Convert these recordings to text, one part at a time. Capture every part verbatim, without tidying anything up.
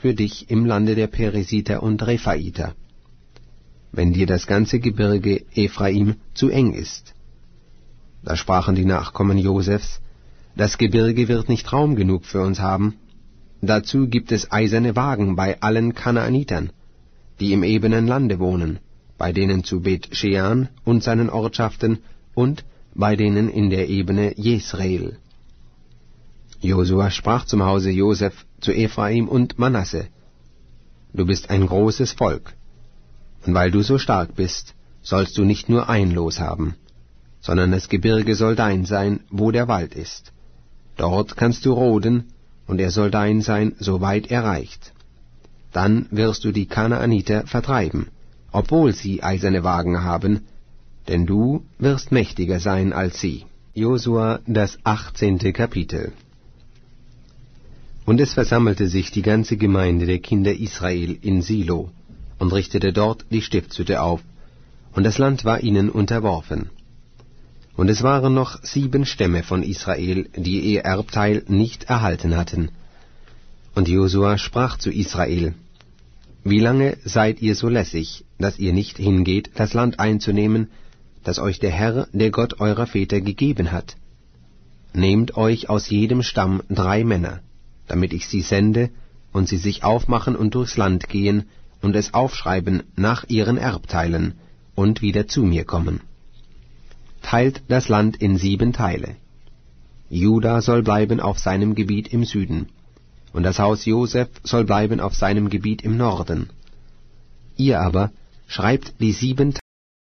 für dich im Lande der Peresiter und Rephaiter, wenn dir das ganze Gebirge Ephraim zu eng ist. Da sprachen die Nachkommen Josefs: Das Gebirge wird nicht Raum genug für uns haben. Dazu gibt es eiserne Wagen bei allen Kanaanitern, die im ebenen Lande wohnen, bei denen zu Bet-Shean und seinen Ortschaften und bei denen in der Ebene Jesreel. Josua sprach zum Hause Joseph zu Ephraim und Manasse: Du bist ein großes Volk, und weil du so stark bist, sollst du nicht nur ein Los haben, sondern das Gebirge soll dein sein, wo der Wald ist. Dort kannst du roden, und er soll dein sein, soweit er reicht. Dann wirst du die Kanaaniter vertreiben, obwohl sie eiserne Wagen haben, denn du wirst mächtiger sein als sie. Josua, das achtzehnte Kapitel. Und es versammelte sich die ganze Gemeinde der Kinder Israel in Silo und richtete dort die Stiftshütte auf, und das Land war ihnen unterworfen. Und es waren noch sieben Stämme von Israel, die ihr Erbteil nicht erhalten hatten. Und Josua sprach zu Israel: Wie lange seid ihr so lässig, dass ihr nicht hingeht, das Land einzunehmen, das euch der Herr, der Gott eurer Väter, gegeben hat? Nehmt euch aus jedem Stamm drei Männer, damit ich sie sende, und sie sich aufmachen und durchs Land gehen und es aufschreiben nach ihren Erbteilen und wieder zu mir kommen. Teilt das Land in sieben Teile. Juda soll bleiben auf seinem Gebiet im Süden, und das Haus Joseph soll bleiben auf seinem Gebiet im Norden. Ihr aber schreibt die sieben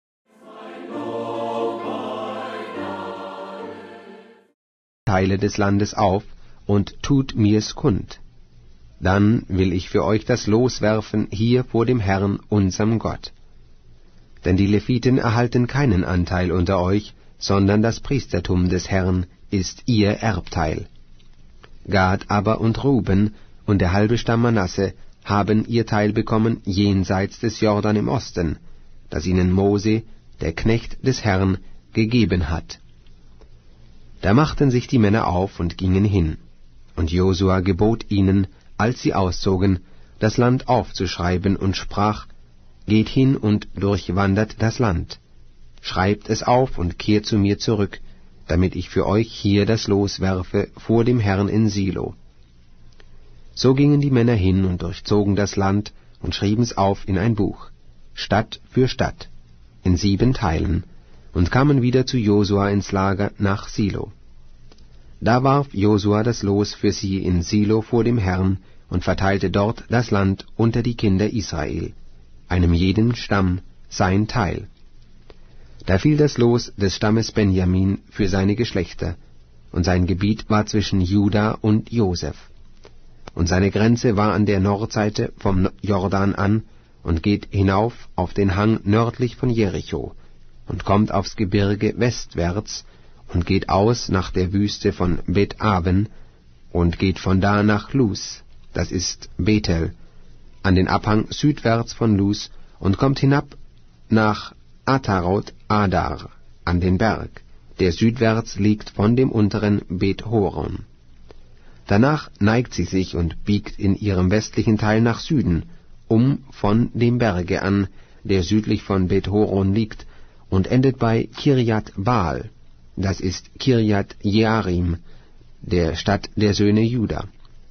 Teile des Landes auf und tut mir's kund. Dann will ich für euch das Los werfen hier vor dem Herrn, unserem Gott. Denn die Leviten erhalten keinen Anteil unter euch, sondern das Priestertum des Herrn ist ihr Erbteil. Gad aber und Ruben und der halbe Stamm Manasse haben ihr Teil bekommen jenseits des Jordan im Osten, das ihnen Mose, der Knecht des Herrn, gegeben hat. Da machten sich die Männer auf und gingen hin, und Josua gebot ihnen, als sie auszogen, das Land aufzuschreiben, und sprach: Geht hin und durchwandert das Land, schreibt es auf und kehrt zu mir zurück, damit ich für euch hier das Los werfe vor dem Herrn in Silo. So gingen die Männer hin und durchzogen das Land und schrieben's auf in ein Buch, Stadt für Stadt, in sieben Teilen, und kamen wieder zu Josua ins Lager nach Silo. Da warf Josua das Los für sie in Silo vor dem Herrn und verteilte dort das Land unter die Kinder Israel, einem jeden Stamm sein Teil. Da fiel das Los des Stammes Benjamin für seine Geschlechter, und sein Gebiet war zwischen Juda und Joseph. Und seine Grenze war an der Nordseite vom Jordan an und geht hinauf auf den Hang nördlich von Jericho und kommt aufs Gebirge westwärts und geht aus nach der Wüste von Bet-Aven und geht von da nach Luz, das ist Bethel, an den Abhang südwärts von Luz und kommt hinab nach Atarot Adar, an den Berg, der südwärts liegt von dem unteren Bet-Horon. Danach neigt sie sich und biegt in ihrem westlichen Teil nach Süden, um von dem Berge an, der südlich von Bet-Horon liegt, und endet bei Kirjat Baal, das ist Kirjat Jearim, der Stadt der Söhne Juda.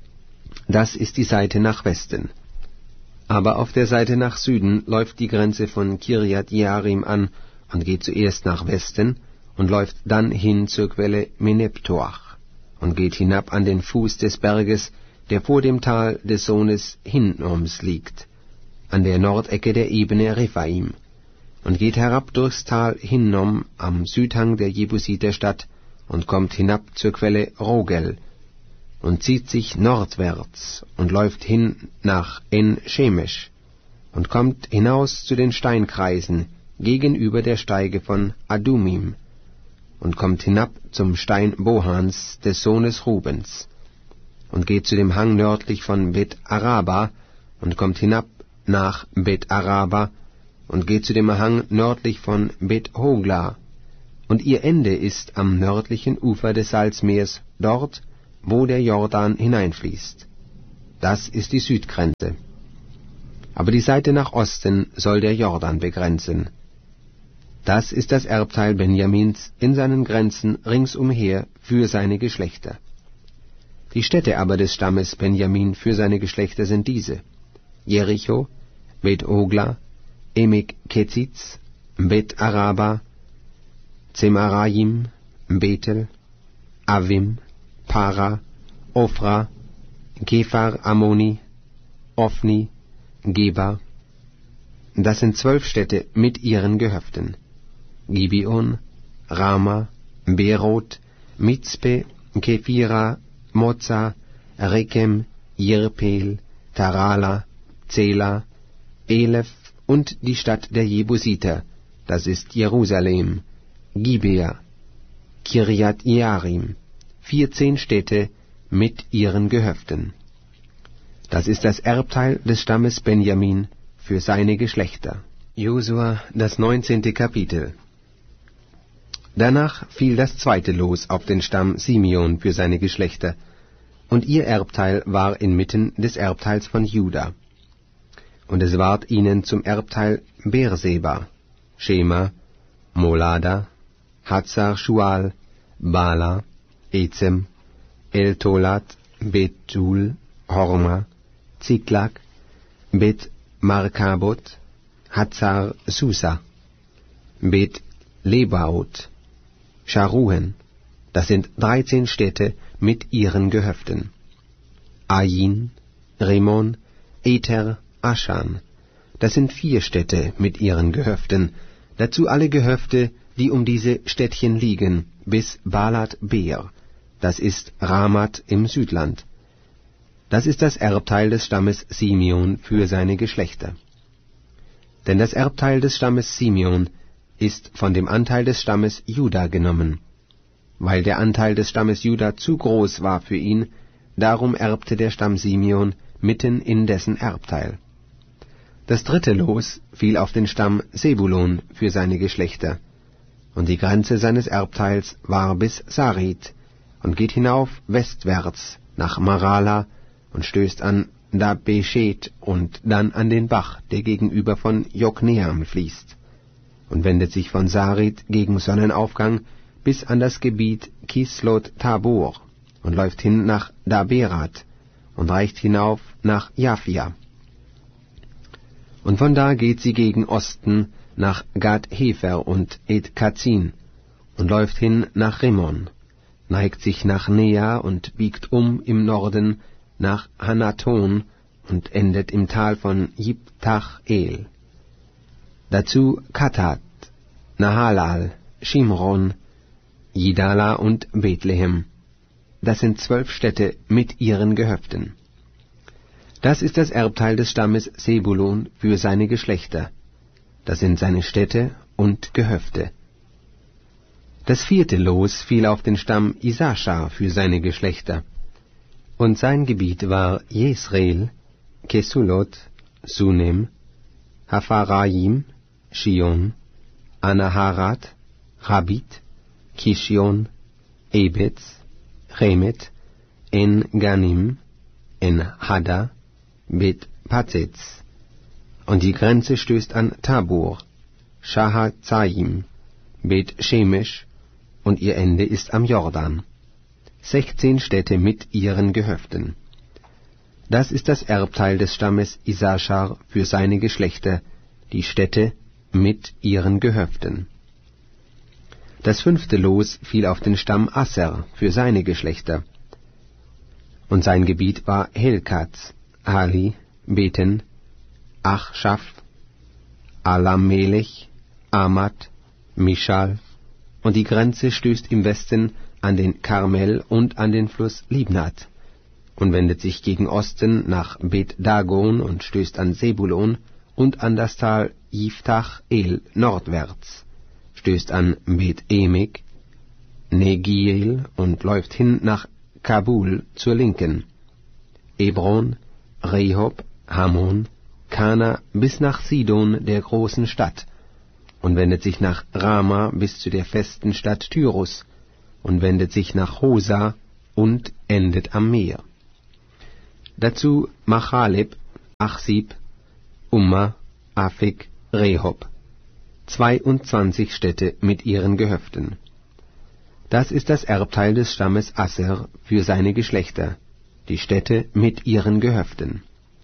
Das ist die Seite nach Westen. Aber auf der Seite nach Süden läuft die Grenze von Kirjat Jearim an und geht zuerst nach Westen und läuft dann hin zur Quelle Meneptoach und geht hinab an den Fuß des Berges, der vor dem Tal des Sohnes Hinnoms liegt, an der Nordecke der Ebene Rephaim, und geht herab durchs Tal Hinnom am Südhang der Jebusiterstadt und kommt hinab zur Quelle Rogel und zieht sich nordwärts und läuft hin nach En-Shemesh und kommt hinaus zu den Steinkreisen gegenüber der Steige von Adumim und kommt hinab zum Stein Bohans des Sohnes Rubens und geht zu dem Hang nördlich von Bet-Araba und kommt hinab nach Bet-Araba und geht zu dem Hang nördlich von Bet-Hogla, und ihr Ende ist am nördlichen Ufer des Salzmeers, dort, wo der Jordan hineinfließt. das ist die Südgrenze. Aber die Seite nach Osten soll der Jordan begrenzen. Das ist das Erbteil Benjamins in seinen Grenzen ringsumher für seine Geschlechter. Die Städte aber des Stammes Benjamin für seine Geschlechter sind diese: Jericho, Bet-Hogla, Emek Keziz, Bet-Araba, Zemarayim, Bethel, Avim, Para, Ophra, Kephar Ammoni, Ophni, Geba. Das sind zwölf Städte mit ihren Gehöften: Gibeon, Rama, Beroth, Mizpe, Kephira, Moza, Rekem, Jirpel, Tarala, Zela, Elef und die Stadt der Jebusiter, das ist Jerusalem, Gibea, Kirjat Jearim, vierzehn Städte mit ihren Gehöften. Das ist das Erbteil des Stammes Benjamin für seine Geschlechter. Josua, das neunzehnte Kapitel. Danach fiel das zweite Los auf den Stamm Simeon für seine Geschlechter, und ihr Erbteil war inmitten des Erbteils von Juda. Und es ward ihnen zum Erbteil Beerseba, Schema, Molada, Hazar Shual, Bala, Ezem, El-Tolat, Bet-Tul, Horma, Ziklag, Bet-Markabot, Hazar Susa, Bet-Lebaot, Scharuhen, das sind dreizehn Städte mit ihren Gehöften. Ain, Remon, Ether, Aschan, das sind vier Städte mit ihren Gehöften, dazu alle Gehöfte, die um diese Städtchen liegen, bis Balat Beer, das ist Ramat im Südland. Das ist das Erbteil des Stammes Simeon für seine Geschlechter. Denn das Erbteil des Stammes Simeon ist von dem Anteil des Stammes Juda genommen. Weil der Anteil des Stammes Juda zu groß war für ihn, darum erbte der Stamm Simeon mitten in dessen Erbteil. Das dritte Los fiel auf den Stamm Sebulon für seine Geschlechter, und die Grenze seines Erbteils war bis Sarid und geht hinauf westwärts nach Marala und stößt an Dabeshet und dann an den Bach, der gegenüber von Jokneam fließt, und wendet sich von Sarid gegen Sonnenaufgang bis an das Gebiet Kislot Tabor und läuft hin nach Daberat und reicht hinauf nach Japhia. Und von da geht sie gegen Osten nach Gad-Hefer und Et-Kazin und läuft hin nach Rimmon, neigt sich nach Nea und biegt um im Norden nach Hanaton und endet im Tal von Jibtach-El. Dazu Katat, Nahalal, Shimron, Jidala und Bethlehem. Das sind zwölf Städte mit ihren Gehöften. Das ist das Erbteil des Stammes Sebulon für seine Geschlechter. Das sind seine Städte und Gehöfte. Das vierte Los fiel auf den Stamm Isaschar für seine Geschlechter. Und sein Gebiet war Jesreel, Kesulot, Sunem, Hapharaim, Shion, Anaharat, Rabit, Kishion, Ebetz, Chemet, En-Ganim, En-Hada, Bet-Pazetz. Und die Grenze stößt an Tabor, Shahazaim, Bet-Shemesh, und ihr Ende ist am Jordan. Sechzehn Städte mit ihren Gehöften. Das ist das Erbteil des Stammes Isaschar für seine Geschlechter, die Städte mit ihren Gehöften. Das fünfte Los fiel auf den Stamm Asser für seine Geschlechter. Und sein Gebiet war Helkatz, Ali, Beten, Achschaf, Alamelech, Amat, Mishal, und die Grenze stößt im Westen an den Karmel und an den Fluss Libnat und wendet sich gegen Osten nach Bet-Dagon und stößt an Sebulon und an das Tal Jiftach-El nordwärts, stößt an Bet-Emek, Negiel und läuft hin nach Kabul zur Linken, Ebron, Rehob, Hamon, Kana bis nach Sidon der großen Stadt und wendet sich nach Rama bis zu der festen Stadt Tyrus und wendet sich nach Hosa und endet am Meer. dazu Machaleb, Achsib, Umma, Afik, Rehob, zweiundzwanzig Städte mit ihren Gehöften. Das ist das Erbteil des Stammes Asser für seine Geschlechter, die Städte mit ihren Gehöften.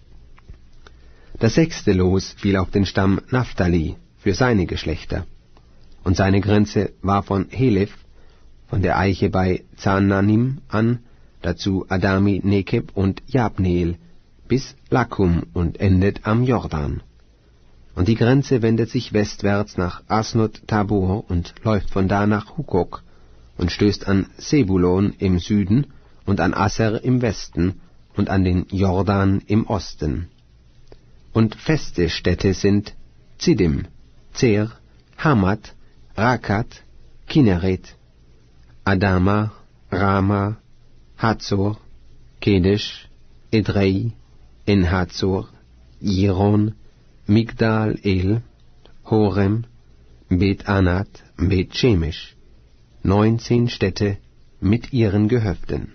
Das sechste Los fiel auf den Stamm Naphtali für seine Geschlechter, und seine Grenze war von Helef, von der Eiche bei Zaanannim an, dazu Adami Nekeb und Jabneel, bis Lakum und endet am Jordan. Und die Grenze wendet sich westwärts nach Asnot Tabor und läuft von da nach Hukok und stößt an Sebulon im Süden und an Asser im Westen und an den Jordan im Osten. Und feste Städte sind Zidim, Zer, Hamat, Rakat, Kinneret, Adama, Rama, Hazor, Kedesh, Edrei, En-Hazor, Jiron, Migdal El, Horem, Bet-Anat, Bet-Shemesh, neunzehn Städte mit ihren Gehöften.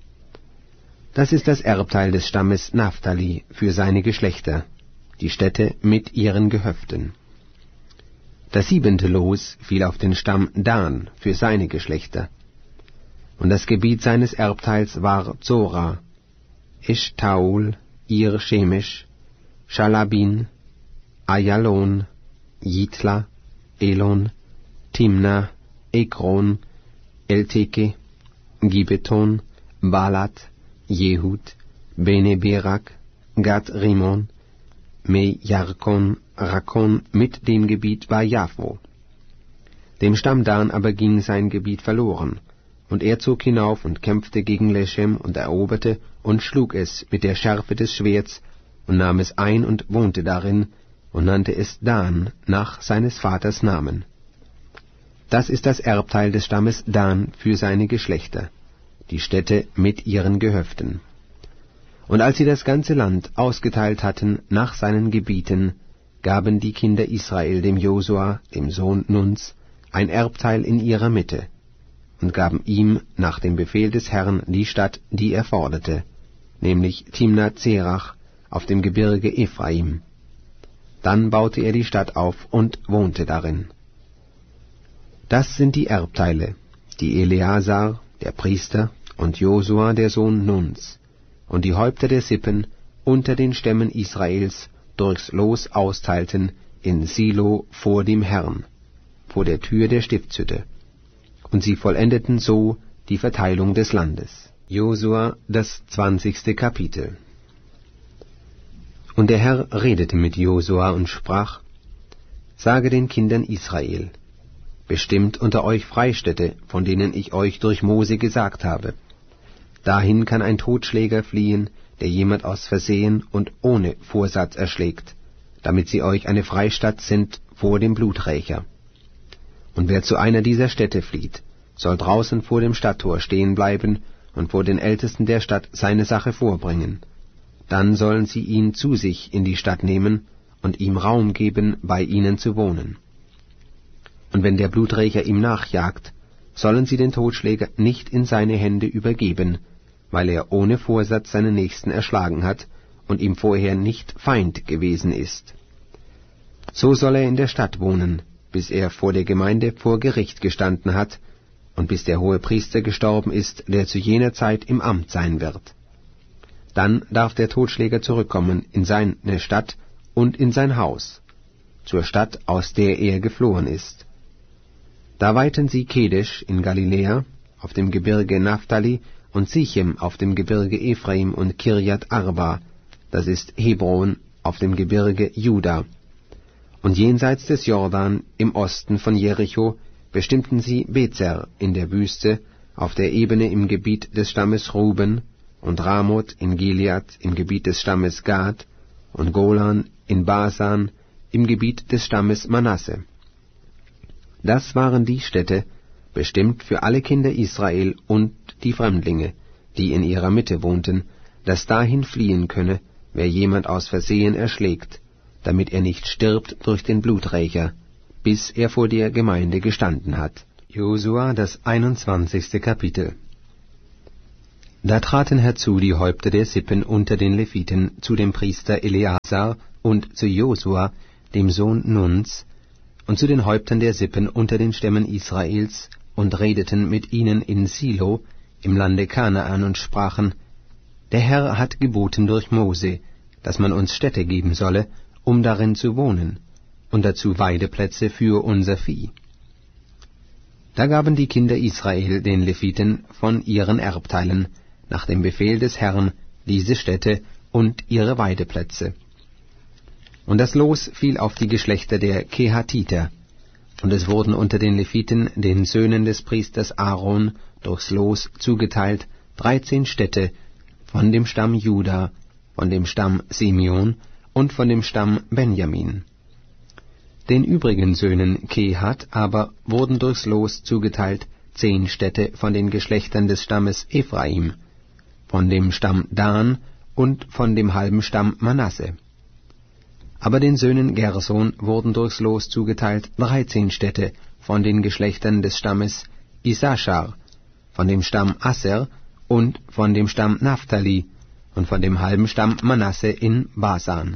Das ist das Erbteil des Stammes Naphtali für seine Geschlechter, die Städte mit ihren Gehöften. Das siebente Los fiel auf den Stamm Dan für seine Geschlechter, und das Gebiet seines Erbteils war Zora, Eshtaol, Ir Shemesh, Schalabin, Ayalon, Jitla, Elon, Timna, Ekron, Elteke, Gibeton, Balat, Jehud, Bene Berak, Gad Rimon, Me Jarkon, Rakon mit dem Gebiet bei Jafo. Dem Stamm Dan aber ging sein Gebiet verloren, und er zog hinauf und kämpfte gegen Lechem und eroberte und schlug es mit der Schärfe des Schwerts und nahm es ein und wohnte darin und nannte es Dan nach seines Vaters Namen. Das ist das Erbteil des Stammes Dan für seine Geschlechter, die Städte mit ihren Gehöften. Und als sie das ganze Land ausgeteilt hatten nach seinen Gebieten, gaben die Kinder Israel dem Josua, dem Sohn Nuns, ein Erbteil in ihrer Mitte, und gaben ihm nach dem Befehl des Herrn die Stadt, die er forderte, nämlich Timnath-Serach auf dem Gebirge Ephraim. Dann baute er die Stadt auf und wohnte darin. Das sind die Erbteile, die Eleazar, der Priester, und Josua, der Sohn Nuns, und die Häupter der Sippen unter den Stämmen Israels durchs Los austeilten in Silo vor dem Herrn, vor der Tür der Stiftshütte. Und sie vollendeten so die Verteilung des Landes. Josua, das zwanzigste Kapitel. Und der Herr redete mit Josua und sprach: Sage den Kindern Israel: Bestimmt unter euch Freistädte, von denen ich euch durch Mose gesagt habe. Dahin kann ein Totschläger fliehen, der jemand aus Versehen und ohne Vorsatz erschlägt, damit sie euch eine Freistatt sind vor dem Bluträcher. Und wer zu einer dieser Städte flieht, soll draußen vor dem Stadttor stehen bleiben und vor den Ältesten der Stadt seine Sache vorbringen. Dann sollen sie ihn zu sich in die Stadt nehmen und ihm Raum geben, bei ihnen zu wohnen. Und wenn der Bluträcher ihm nachjagt, sollen sie den Totschläger nicht in seine Hände übergeben, weil er ohne Vorsatz seinen Nächsten erschlagen hat und ihm vorher nicht Feind gewesen ist. So soll er in der Stadt wohnen, bis er vor der Gemeinde vor Gericht gestanden hat und bis der Hohepriester gestorben ist, der zu jener Zeit im Amt sein wird. Dann darf der Totschläger zurückkommen in seine Stadt und in sein Haus, zur Stadt, aus der er geflohen ist. Da weihten sie Kedesh in Galiläa, auf dem Gebirge Naphtali, und Sichem auf dem Gebirge Ephraim und Kirjat Arba, das ist Hebron, auf dem Gebirge Juda. Und jenseits des Jordan, im Osten von Jericho, bestimmten sie Bezer in der Wüste, auf der Ebene im Gebiet des Stammes Ruben, und Ramoth in Gilead im Gebiet des Stammes Gad, und Golan in Basan im Gebiet des Stammes Manasse. Das waren die Städte, bestimmt für alle Kinder Israel und die Fremdlinge, die in ihrer Mitte wohnten, dass dahin fliehen könne, wer jemand aus Versehen erschlägt, damit er nicht stirbt durch den Bluträcher, bis er vor der Gemeinde gestanden hat. Josua, das einundzwanzigste Kapitel. Da traten herzu die Häupter der Sippen unter den Leviten zu dem Priester Eleazar und zu Josua, dem Sohn Nuns, und zu den Häuptern der Sippen unter den Stämmen Israels, und redeten mit ihnen in Silo im Lande Kanaan und sprachen: Der Herr hat geboten durch Mose, dass man uns Städte geben solle, um darin zu wohnen, und dazu Weideplätze für unser Vieh. Da gaben die Kinder Israel den Leviten von ihren Erbteilen nach dem Befehl des Herrn diese Städte und ihre Weideplätze. Und das Los fiel auf die Geschlechter der Kehatiter, und es wurden unter den Leviten, den Söhnen des Priesters Aaron, durchs Los zugeteilt dreizehn Städte von dem Stamm Juda, von dem Stamm Simeon und von dem Stamm Benjamin. Den übrigen Söhnen Kehat aber wurden durchs Los zugeteilt zehn Städte von den Geschlechtern des Stammes Ephraim, von dem Stamm Dan und von dem halben Stamm Manasse. Aber den Söhnen Gerson wurden durchs Los zugeteilt dreizehn Städte von den Geschlechtern des Stammes Issachar, von dem Stamm Asser und von dem Stamm Naphtali und von dem halben Stamm Manasse in Basan.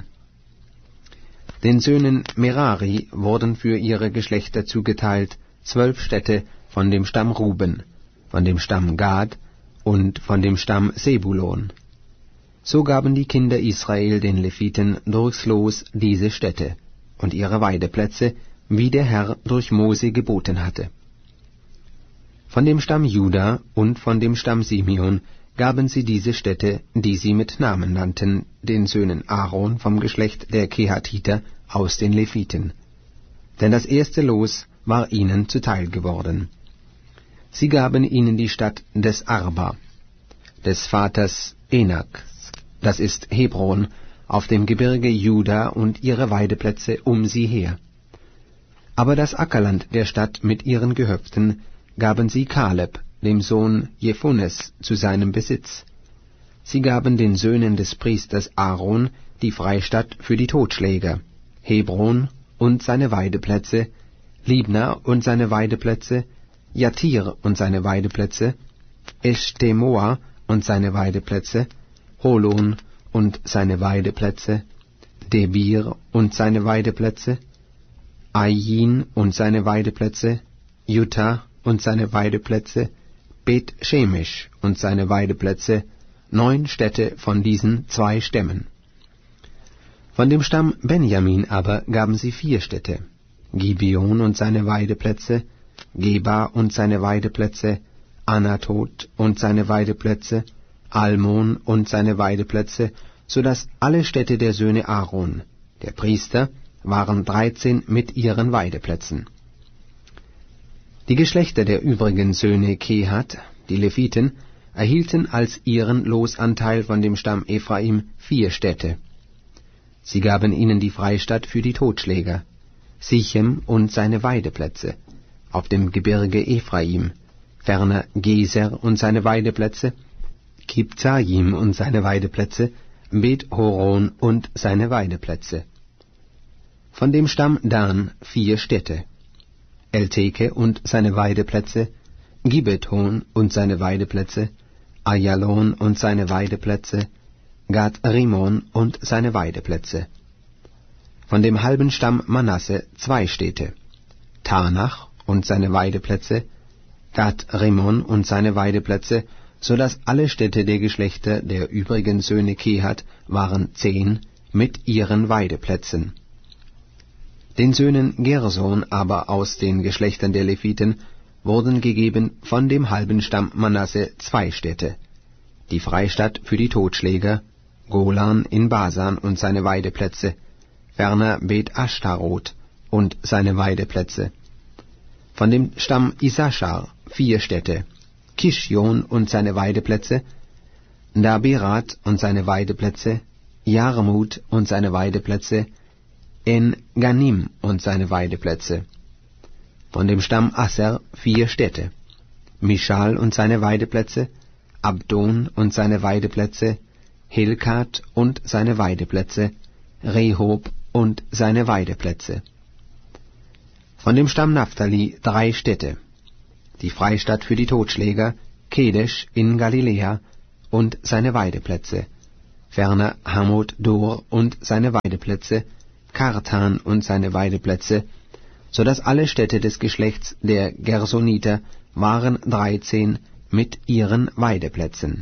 Den Söhnen Merari wurden für ihre Geschlechter zugeteilt zwölf Städte von dem Stamm Ruben, von dem Stamm Gad und von dem Stamm Sebulon. So gaben die Kinder Israel den Leviten durchs Los diese Städte und ihre Weideplätze, wie der Herr durch Mose geboten hatte. Von dem Stamm Juda und von dem Stamm Simeon gaben sie diese Städte, die sie mit Namen nannten, den Söhnen Aaron vom Geschlecht der Kehatiter aus den Leviten. Denn das erste Los war ihnen zuteil geworden. Sie gaben ihnen die Stadt des Arba, des Vaters Enak, das ist Hebron, auf dem Gebirge Juda und ihre Weideplätze um sie her. Aber das Ackerland der Stadt mit ihren Gehöften gaben sie Kaleb, dem Sohn Jephunes, zu seinem Besitz. Sie gaben den Söhnen des Priesters Aaron die Freistatt für die Totschläger, Hebron und seine Weideplätze, Libna und seine Weideplätze, Jatir und seine Weideplätze, Eshtemoa und seine Weideplätze, Holon und seine Weideplätze, Debir und seine Weideplätze, Ain und seine Weideplätze, Juta und seine Weideplätze, Bet Shemesh und seine Weideplätze, neun Städte von diesen zwei Stämmen. Von dem Stamm Benjamin aber gaben sie vier Städte, Gibeon und seine Weideplätze, Geba und seine Weideplätze, Anatot und seine Weideplätze, Almon und seine Weideplätze, so dass alle Städte der Söhne Aaron, der Priester, waren dreizehn mit ihren Weideplätzen. Die Geschlechter der übrigen Söhne Kehat, die Leviten, erhielten als ihren Losanteil von dem Stamm Ephraim vier Städte. Sie gaben ihnen die Freistatt für die Totschläger, Sichem und seine Weideplätze, auf dem Gebirge Ephraim, ferner Geser und seine Weideplätze, Kibzajim und seine Weideplätze, Bet-Horon und seine Weideplätze. Von dem Stamm Dan vier Städte, Elteke und seine Weideplätze, Gibeton und seine Weideplätze, Ayalon und seine Weideplätze, Gad-Rimon und seine Weideplätze. Von dem halben Stamm Manasse zwei Städte, Tanach und seine Weideplätze, Gad-Rimon und seine Weideplätze, so dass alle Städte der Geschlechter der übrigen Söhne Kehat waren zehn mit ihren Weideplätzen. Den Söhnen Gerson aber aus den Geschlechtern der Leviten wurden gegeben von dem halben Stamm Manasse zwei Städte, die Freistatt für die Totschläger, Golan in Basan und seine Weideplätze, ferner Bet Ashtarot und seine Weideplätze. Von dem Stamm Issachar vier Städte, Kishjon und seine Weideplätze, Daberat und seine Weideplätze, Jarmut und seine Weideplätze, En-Ganim und seine Weideplätze. Von dem Stamm Asser vier Städte, Mischal und seine Weideplätze, Abdon und seine Weideplätze, Helkat und seine Weideplätze, Rehob und seine Weideplätze. Von dem Stamm Naphtali drei Städte, die Freistatt für die Totschläger, Kedesh in Galiläa und seine Weideplätze, ferner Hamot Dor und seine Weideplätze, Kartan und seine Weideplätze, so dass alle Städte des Geschlechts der Gersoniter waren dreizehn mit ihren Weideplätzen.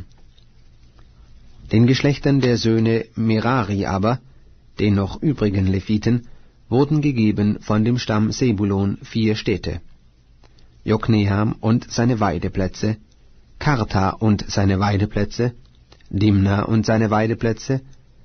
Den Geschlechtern der Söhne Merari aber, den noch übrigen Leviten, wurden gegeben von dem Stamm Sebulon vier Städte: Jokneam und seine Weideplätze, Karta und seine Weideplätze, Dimna und seine Weideplätze,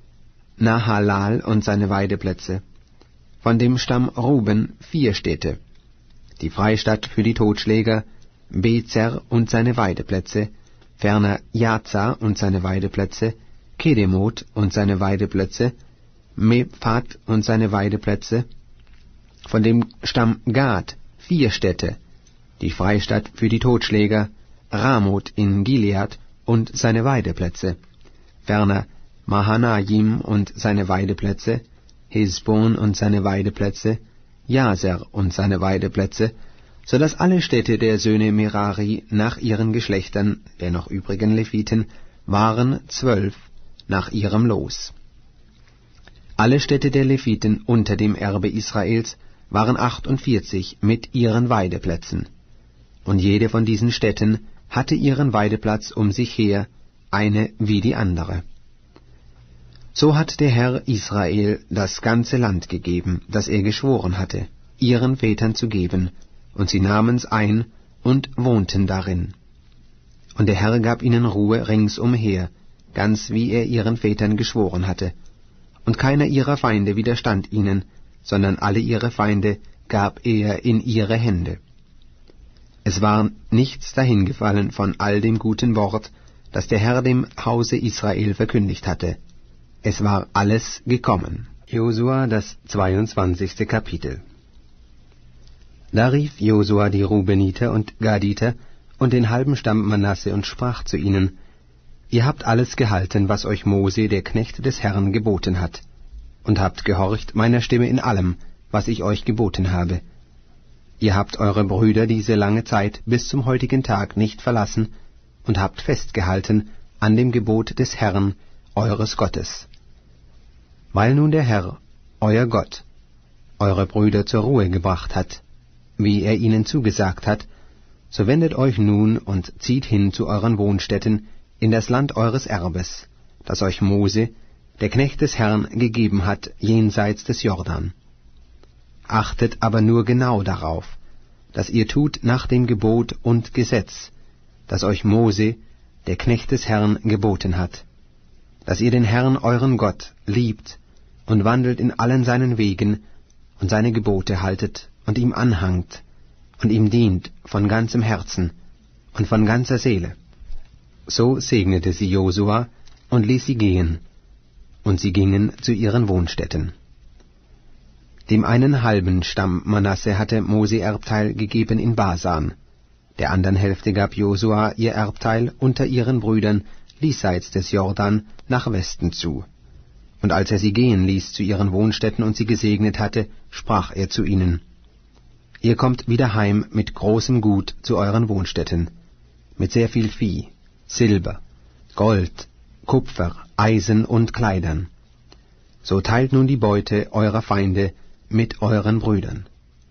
Nahalal und seine Weideplätze. Von dem Stamm Ruben vier Städte: die Freistadt für die Totschläger, Bezer und seine Weideplätze, ferner Jaza und seine Weideplätze, Kedemoth und seine Weideplätze, Mephat und seine Weideplätze. Von dem Stamm Gad vier Städte: die Freistadt für die Totschläger, Ramoth in Gilead und seine Weideplätze, ferner Mahanaim und seine Weideplätze, Hesbon und seine Weideplätze, Jaser und seine Weideplätze, so dass alle Städte der Söhne Merari nach ihren Geschlechtern, der noch übrigen Leviten, waren zwölf nach ihrem Los. Alle Städte der Leviten unter dem Erbe Israels waren achtundvierzig mit ihren Weideplätzen, und jede von diesen Städten hatte ihren Weideplatz um sich her, eine wie die andere. So hat der Herr Israel das ganze Land gegeben, das er geschworen hatte, ihren Vätern zu geben, und sie nahmen's ein und wohnten darin. Und der Herr gab ihnen Ruhe ringsumher, ganz wie er ihren Vätern geschworen hatte, und keiner ihrer Feinde widerstand ihnen, sondern alle ihre Feinde gab er in ihre Hände. Es war nichts dahingefallen von all dem guten Wort, das der Herr dem Hause Israel verkündigt hatte. Es war alles gekommen. Josua, das zweiundzwanzigste Kapitel. Da rief Josua die Rubeniter und Gaditer und den halben Stamm Manasse und sprach zu ihnen: Ihr habt alles gehalten, was euch Mose, der Knecht des Herrn, geboten hat, und habt gehorcht meiner Stimme in allem, was ich euch geboten habe. Ihr habt eure Brüder diese lange Zeit bis zum heutigen Tag nicht verlassen und habt festgehalten an dem Gebot des Herrn, eures Gottes. Weil nun der Herr, euer Gott, eure Brüder zur Ruhe gebracht hat, wie er ihnen zugesagt hat, so wendet euch nun und zieht hin zu euren Wohnstätten in das Land eures Erbes, das euch Mose, der Knecht des Herrn, gegeben hat jenseits des Jordan. Achtet aber nur genau darauf, dass ihr tut nach dem Gebot und Gesetz, das euch Mose, der Knecht des Herrn, geboten hat, dass ihr den Herrn euren Gott liebt und wandelt in allen seinen Wegen und seine Gebote haltet und ihm anhangt und ihm dient von ganzem Herzen und von ganzer Seele. So segnete sie Josua und ließ sie gehen, und sie gingen zu ihren Wohnstätten. Dem einen halben Stamm Manasse hatte Mose Erbteil gegeben in Basan, der anderen Hälfte gab Josua ihr Erbteil unter ihren Brüdern diesseits des Jordan nach Westen zu. Und als er sie gehen ließ zu ihren Wohnstätten und sie gesegnet hatte, sprach er zu ihnen: Ihr kommt wieder heim mit großem Gut zu euren Wohnstätten, mit sehr viel Vieh, Silber, Gold, Kupfer, Eisen und Kleidern. So teilt nun die Beute eurer Feinde mit euren Brüdern.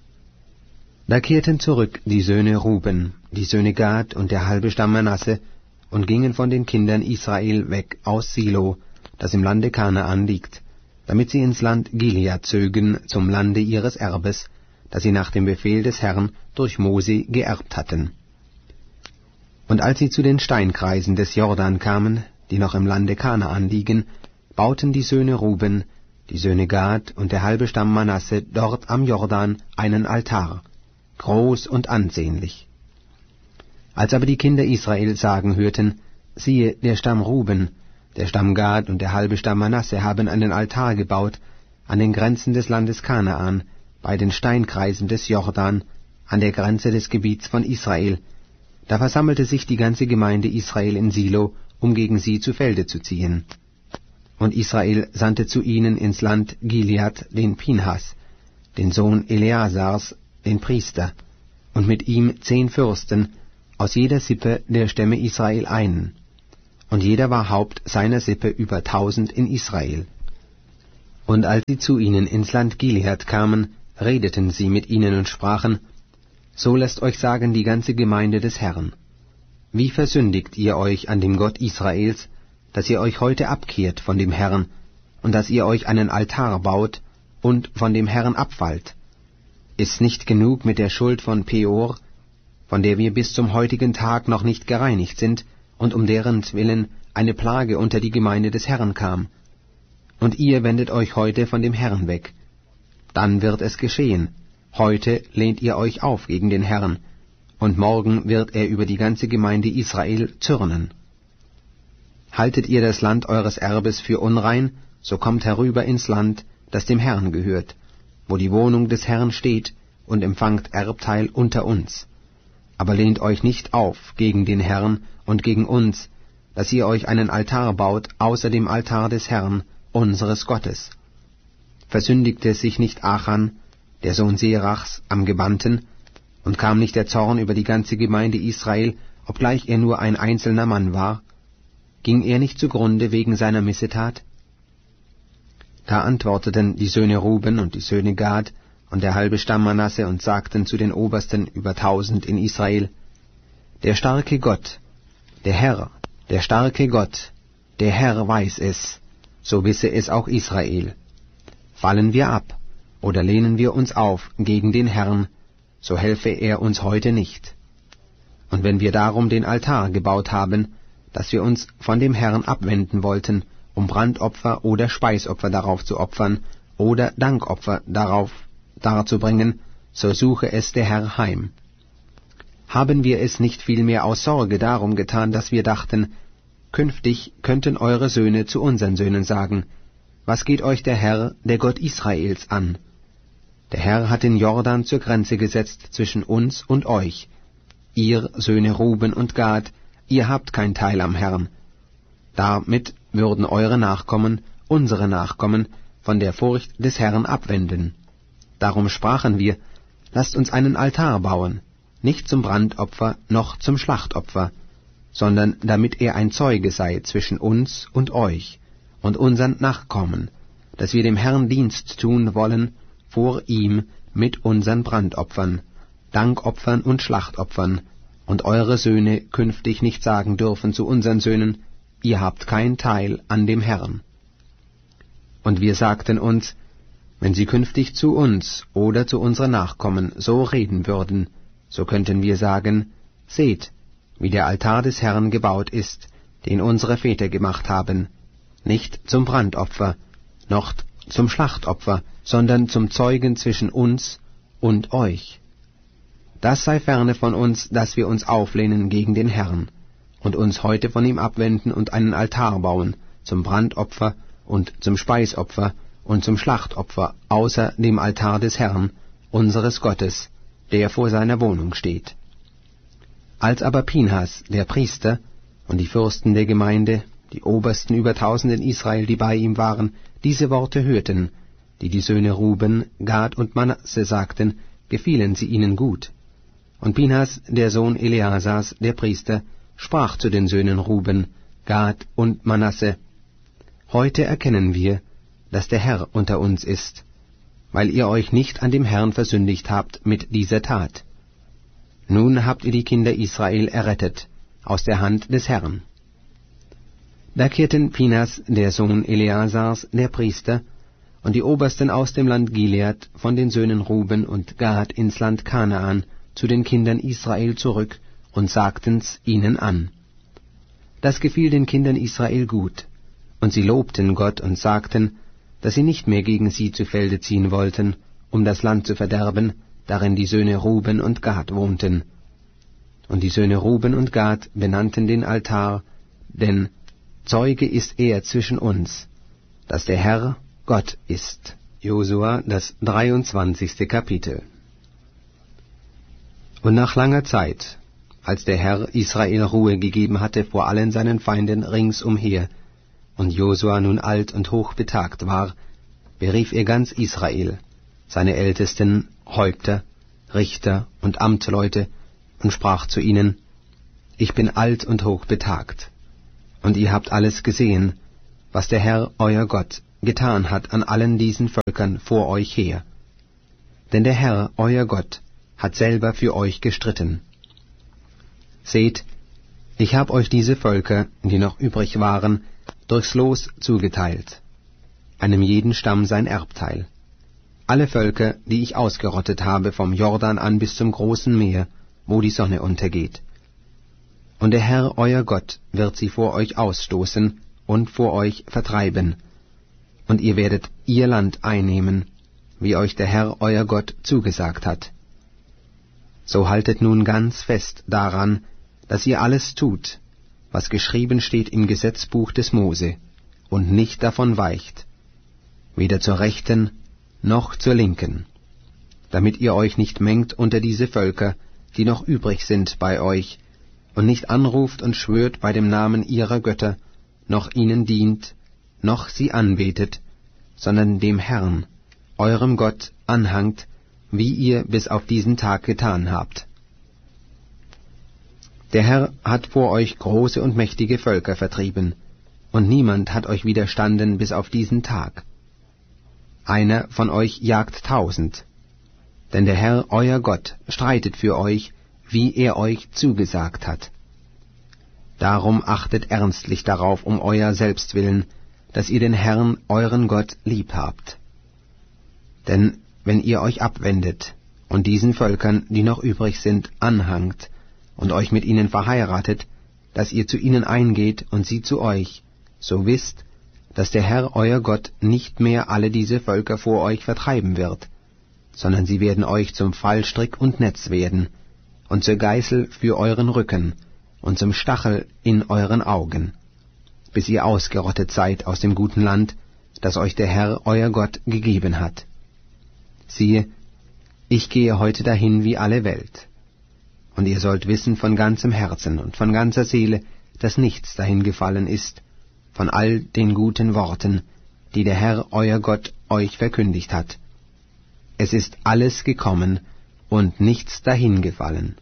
Da kehrten zurück die Söhne Ruben, die Söhne Gad und der halbe Stamm Manasse und gingen von den Kindern Israel weg aus Silo, das im Lande Kanaan liegt, damit sie ins Land Gilead zögen, zum Lande ihres Erbes, das sie nach dem Befehl des Herrn durch Mose geerbt hatten. Und als sie zu den Steinkreisen des Jordan kamen, die noch im Lande Kanaan liegen, bauten die Söhne Ruben, die Söhne Gad und der halbe Stamm Manasse dort am Jordan einen Altar, groß und ansehnlich. Als aber die Kinder Israel sagen hörten: Siehe, der Stamm Ruben, der Stamm Gad und der halbe Stamm Manasse haben einen Altar gebaut an den Grenzen des Landes Kanaan, bei den Steinkreisen des Jordan, an der Grenze des Gebiets von Israel, da versammelte sich die ganze Gemeinde Israel in Silo, um gegen sie zu Felde zu ziehen. Und Israel sandte zu ihnen ins Land Gilead den Pinhas, den Sohn Eleazars, den Priester, und mit ihm zehn Fürsten aus jeder Sippe der Stämme Israel ein, und jeder war Haupt seiner Sippe über tausend in Israel. Und als sie zu ihnen ins Land Gilead kamen, redeten sie mit ihnen und sprachen, so lasst euch sagen die ganze Gemeinde des Herrn. Wie versündigt ihr euch an dem Gott Israels, dass ihr euch heute abkehrt von dem Herrn, und dass ihr euch einen Altar baut und von dem Herrn abfallt? Ist nicht genug mit der Schuld von Peor, von der wir bis zum heutigen Tag noch nicht gereinigt sind, und um deren Willen eine Plage unter die Gemeinde des Herrn kam? Und ihr wendet euch heute von dem Herrn weg. Dann wird es geschehen, heute lehnt ihr euch auf gegen den Herrn, und morgen wird er über die ganze Gemeinde Israel zürnen. Haltet ihr das Land eures Erbes für unrein, so kommt herüber ins Land, das dem Herrn gehört, wo die Wohnung des Herrn steht, und empfangt Erbteil unter uns. Aber lehnt euch nicht auf gegen den Herrn und gegen uns, dass ihr euch einen Altar baut außer dem Altar des Herrn, unseres Gottes. Versündigte sich nicht Achan, der Sohn Serachs, am Gebannten, und kam nicht der Zorn über die ganze Gemeinde Israel, obgleich er nur ein einzelner Mann war? Ging er nicht zugrunde wegen seiner Missetat? Da antworteten die Söhne Ruben und die Söhne Gad und der halbe Stamm Manasse und sagten zu den Obersten über tausend in Israel, der starke Gott, der Herr, der starke Gott, der Herr weiß es, so wisse es auch Israel. Fallen wir ab, oder lehnen wir uns auf gegen den Herrn, so helfe er uns heute nicht. Und wenn wir darum den Altar gebaut haben, dass wir uns von dem Herrn abwenden wollten, um Brandopfer oder Speisopfer darauf zu opfern, oder Dankopfer darauf darzubringen, so suche es der Herr heim. Haben wir es nicht vielmehr aus Sorge darum getan, dass wir dachten, künftig könnten eure Söhne zu unseren Söhnen sagen, was geht euch der Herr, der Gott Israels, an? Der Herr hat den Jordan zur Grenze gesetzt zwischen uns und euch. Ihr, Söhne Ruben und Gad, ihr habt kein Teil am Herrn. Damit würden eure Nachkommen, unsere Nachkommen, von der Furcht des Herrn abwenden. Darum sprachen wir, lasst uns einen Altar bauen, nicht zum Brandopfer noch zum Schlachtopfer, sondern damit er ein Zeuge sei zwischen uns und euch und unseren Nachkommen, dass wir dem Herrn Dienst tun wollen vor ihm mit unseren Brandopfern, Dankopfern und Schlachtopfern, und eure Söhne künftig nicht sagen dürfen zu unseren Söhnen, ihr habt kein Teil an dem Herrn. Und wir sagten uns, wenn sie künftig zu uns oder zu unseren Nachkommen so reden würden, so könnten wir sagen, seht, wie der Altar des Herrn gebaut ist, den unsere Väter gemacht haben, nicht zum Brandopfer, noch zum Schlachtopfer, sondern zum Zeugen zwischen uns und euch. Das sei ferne von uns, dass wir uns auflehnen gegen den Herrn und uns heute von ihm abwenden und einen Altar bauen, zum Brandopfer und zum Speisopfer und zum Schlachtopfer, außer dem Altar des Herrn, unseres Gottes, der vor seiner Wohnung steht. Als aber Pinhas, der Priester, und die Fürsten der Gemeinde, die Obersten über tausend in Israel, die bei ihm waren, diese Worte hörten, die die Söhne Ruben, Gad und Manasse sagten, gefielen sie ihnen gut. Und Pinhas, der Sohn Eleasars, der Priester, sprach zu den Söhnen Ruben, Gad und Manasse, heute erkennen wir, dass der Herr unter uns ist, weil ihr euch nicht an dem Herrn versündigt habt mit dieser Tat. Nun habt ihr die Kinder Israel errettet aus der Hand des Herrn. Da kehrten Pinhas, der Sohn Eleasars, der Priester, und die Obersten aus dem Land Gilead von den Söhnen Ruben und Gad ins Land Kanaan zu den Kindern Israel zurück und sagten's ihnen an. Das gefiel den Kindern Israel gut, und sie lobten Gott und sagten, dass sie nicht mehr gegen sie zu Felde ziehen wollten, um das Land zu verderben, darin die Söhne Ruben und Gad wohnten. Und die Söhne Ruben und Gad benannten den Altar, denn Zeuge ist er zwischen uns, dass der Herr Gott ist. Josua, das dreiundzwanzigste Kapitel. Und nach langer Zeit, als der Herr Israel Ruhe gegeben hatte vor allen seinen Feinden ringsumher, und Josua nun alt und hochbetagt war, berief er ganz Israel, seine Ältesten, Häupter, Richter und Amtleute, und sprach zu ihnen, ich bin alt und hochbetagt. Und ihr habt alles gesehen, was der Herr, euer Gott, getan hat an allen diesen Völkern vor euch her. Denn der Herr, euer Gott, hat selber für euch gestritten. Seht, ich habe euch diese Völker, die noch übrig waren, durchs Los zugeteilt, einem jeden Stamm sein Erbteil. Alle Völker, die ich ausgerottet habe vom Jordan an bis zum großen Meer, wo die Sonne untergeht. Und der Herr, euer Gott, wird sie vor euch ausstoßen und vor euch vertreiben, und ihr werdet ihr Land einnehmen, wie euch der Herr, euer Gott, zugesagt hat. So haltet nun ganz fest daran, dass ihr alles tut, was geschrieben steht im Gesetzbuch des Mose, und nicht davon weicht, weder zur Rechten noch zur Linken, damit ihr euch nicht mengt unter diese Völker, die noch übrig sind bei euch, und nicht anruft und schwört bei dem Namen ihrer Götter, noch ihnen dient, noch sie anbetet, sondern dem Herrn, eurem Gott, anhangt, wie ihr bis auf diesen Tag getan habt. Der Herr hat vor euch große und mächtige Völker vertrieben, und niemand hat euch widerstanden bis auf diesen Tag. Einer von euch jagt tausend, denn der Herr, euer Gott, streitet für euch, wie er euch zugesagt hat. Darum achtet ernstlich darauf um euer Selbstwillen, dass ihr den Herrn, euren Gott, lieb habt. Denn wenn ihr euch abwendet und diesen Völkern, die noch übrig sind, anhangt und euch mit ihnen verheiratet, dass ihr zu ihnen eingeht und sie zu euch, so wisst, dass der Herr, euer Gott, nicht mehr alle diese Völker vor euch vertreiben wird, sondern sie werden euch zum Fallstrick und Netz werden, und zur Geißel für euren Rücken, und zum Stachel in euren Augen, bis ihr ausgerottet seid aus dem guten Land, das euch der Herr, euer Gott, gegeben hat. Siehe, ich gehe heute dahin wie alle Welt. Und ihr sollt wissen von ganzem Herzen und von ganzer Seele, dass nichts dahin gefallen ist, von all den guten Worten, die der Herr, euer Gott, euch verkündigt hat. Es ist alles gekommen und nichts dahin gefallen.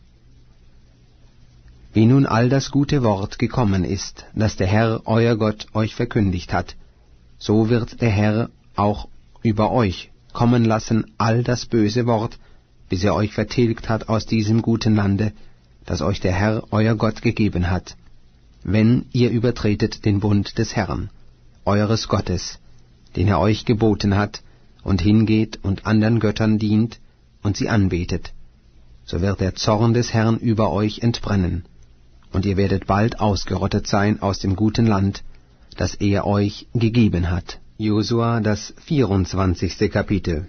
Wie nun all das gute Wort gekommen ist, das der Herr, euer Gott, euch verkündigt hat, so wird der Herr auch über euch kommen lassen all das böse Wort, bis er euch vertilgt hat aus diesem guten Lande, das euch der Herr, euer Gott, gegeben hat, wenn ihr übertretet den Bund des Herrn, eures Gottes, den er euch geboten hat, und hingeht und andern Göttern dient und sie anbetet, so wird der Zorn des Herrn über euch entbrennen, und ihr werdet bald ausgerottet sein aus dem guten Land, das er euch gegeben hat. Josua, das vierundzwanzigste Kapitel.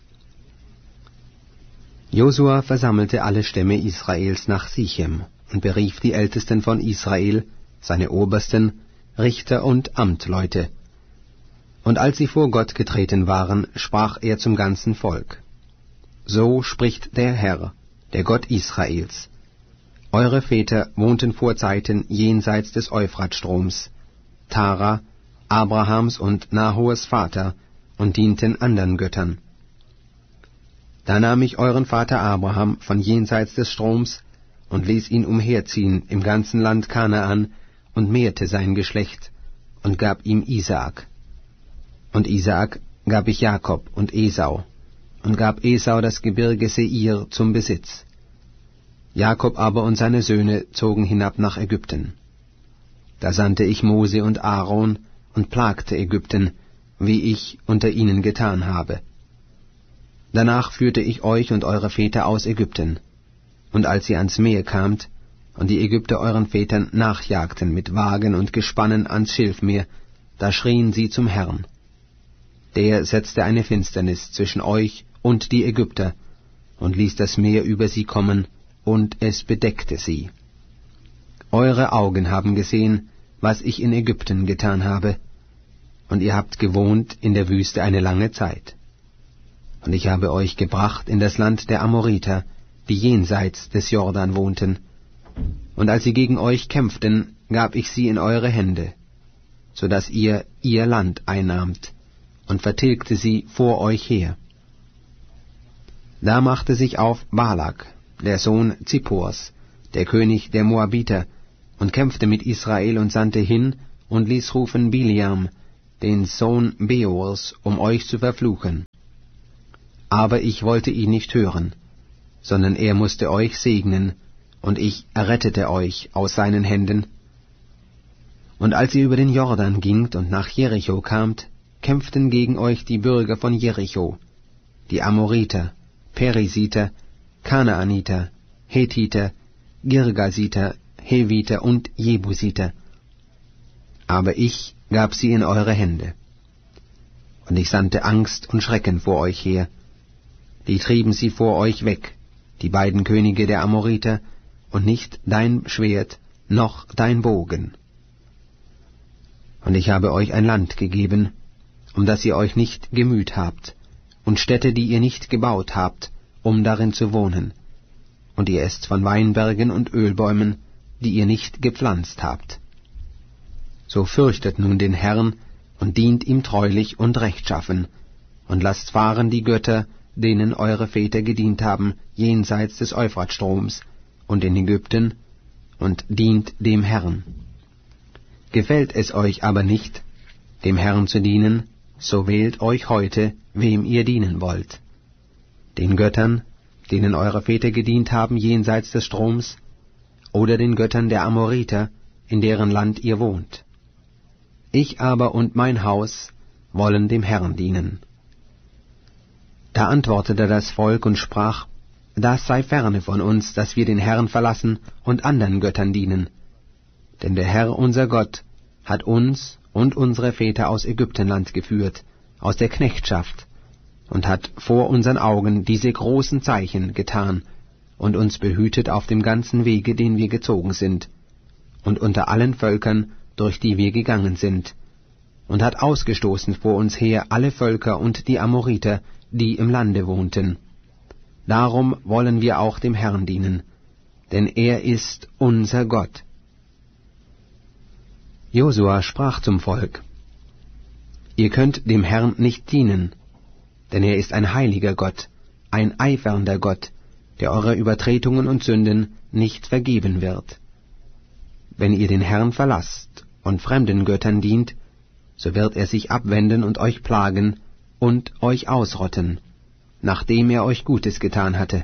Josua versammelte alle Stämme Israels nach Sichem und berief die Ältesten von Israel, seine Obersten, Richter und Amtleute. Und als sie vor Gott getreten waren, sprach er zum ganzen Volk: So spricht der Herr, der Gott Israels: Eure Väter wohnten vor Zeiten jenseits des Euphratstroms, Tara, Abrahams und Nahors Vater, und dienten andern Göttern. Da nahm ich euren Vater Abraham von jenseits des Stroms und ließ ihn umherziehen im ganzen Land Kanaan und mehrte sein Geschlecht und gab ihm Isaak. Und Isaak gab ich Jakob und Esau und gab Esau das Gebirge Seir zum Besitz. Jakob aber und seine Söhne zogen hinab nach Ägypten. Da sandte ich Mose und Aaron und plagte Ägypten, wie ich unter ihnen getan habe. Danach führte ich euch und eure Väter aus Ägypten. Und als ihr ans Meer kamt, und die Ägypter euren Vätern nachjagten mit Wagen und Gespannen ans Schilfmeer, da schrien sie zum Herrn. Der setzte eine Finsternis zwischen euch und die Ägypter, und ließ das Meer über sie kommen, und es bedeckte sie. Eure Augen haben gesehen, was ich in Ägypten getan habe, und ihr habt gewohnt in der Wüste eine lange Zeit. Und ich habe euch gebracht in das Land der Amoriter, die jenseits des Jordan wohnten. Und als sie gegen euch kämpften, gab ich sie in eure Hände, so dass ihr ihr Land einnahmt, und vertilgte sie vor euch her. Da machte sich auf Balak, der Sohn Zippors, der König der Moabiter, und kämpfte mit Israel und sandte hin und ließ rufen Biliam, den Sohn Beors, um euch zu verfluchen. Aber ich wollte ihn nicht hören, sondern er musste euch segnen, und ich errettete euch aus seinen Händen. Und als ihr über den Jordan gingt und nach Jericho kamt, kämpften gegen euch die Bürger von Jericho, die Amoriter, Perisiter, Kanaaniter, Hethiter, Girgasiter, Heviter und Jebusiter. Aber ich gab sie in eure Hände. Und ich sandte Angst und Schrecken vor euch her. Die trieben sie vor euch weg, die beiden Könige der Amoriter, und nicht dein Schwert noch dein Bogen. Und ich habe euch ein Land gegeben, um das ihr euch nicht gemüht habt, und Städte, die ihr nicht gebaut habt, um darin zu wohnen. Und ihr esst von Weinbergen und Ölbäumen, die ihr nicht gepflanzt habt. So fürchtet nun den Herrn und dient ihm treulich und rechtschaffen, und lasst fahren die Götter, denen eure Väter gedient haben, jenseits des Euphratstroms und in Ägypten, und dient dem Herrn. Gefällt es euch aber nicht, dem Herrn zu dienen, so wählt euch heute, wem ihr dienen wollt. Den Göttern, denen eure Väter gedient haben jenseits des Stroms, oder den Göttern der Amoriter, in deren Land ihr wohnt. Ich aber und mein Haus wollen dem Herrn dienen. Da antwortete das Volk und sprach, das sei ferne von uns, dass wir den Herrn verlassen und anderen Göttern dienen. Denn der Herr unser Gott hat uns und unsere Väter aus Ägyptenland geführt, aus der Knechtschaft, und hat vor unseren Augen diese großen Zeichen getan und uns behütet auf dem ganzen Wege, den wir gezogen sind, und unter allen Völkern, durch die wir gegangen sind, und hat ausgestoßen vor uns her alle Völker und die Amoriter, die im Lande wohnten. Darum wollen wir auch dem Herrn dienen, denn er ist unser Gott. Josua sprach zum Volk, ihr könnt dem Herrn nicht dienen, denn er ist ein heiliger Gott, ein eifernder Gott, der eure Übertretungen und Sünden nicht vergeben wird. Wenn ihr den Herrn verlasst und fremden Göttern dient, so wird er sich abwenden und euch plagen und euch ausrotten, nachdem er euch Gutes getan hatte.